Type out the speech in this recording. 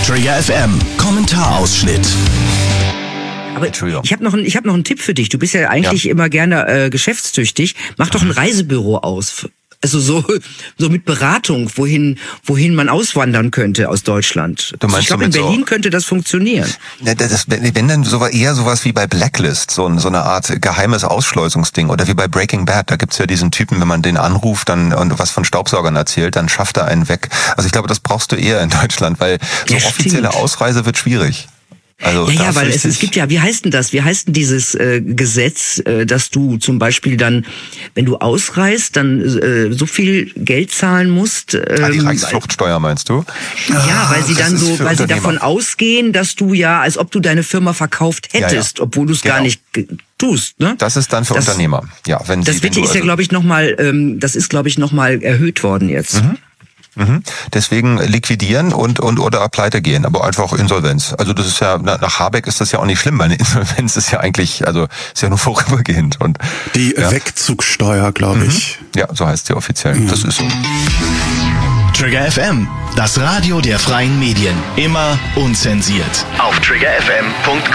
Trigger FM Kommentarausschnitt. Aber ich habe noch einen Tipp für dich. Du bist ja eigentlich immer gerne geschäftstüchtig. Mach doch ein Reisebüro aus. Also so mit Beratung, wohin man auswandern könnte aus Deutschland. Ich glaube, in Berlin könnte das funktionieren. Wenn dann eher sowas wie bei Blacklist, so eine Art geheimes Ausschleusungsding, oder wie bei Breaking Bad, da gibt's ja diesen Typen, wenn man den anruft und was von Staubsaugern erzählt, dann schafft er einen weg. Also ich glaube, das brauchst du eher in Deutschland, weil so offizielle Ausreise wird schwierig. Also ja, weil es gibt ja, wie heißt denn dieses Gesetz, dass du zum Beispiel dann, wenn du ausreist, dann so viel Geld zahlen musst. Die Reichsfluchtsteuer meinst du? Ja, weil sie davon ausgehen, dass du ja, als ob du deine Firma verkauft hättest, obwohl du es gar nicht tust, ne? Das ist dann für Unternehmer. Ja, wenn das ist ja, glaube ich, nochmal erhöht worden jetzt. Deswegen liquidieren oder pleite gehen, aber einfach Insolvenz. Also das ist ja, nach Habeck ist das ja auch nicht schlimm, weil eine Insolvenz ist ja eigentlich, ist ja nur vorübergehend. Und die Wegzugsteuer, glaube ich. Ja, so heißt sie offiziell. Das ist so. Trigger FM, das Radio der freien Medien. Immer unzensiert. Auf triggerfm.com.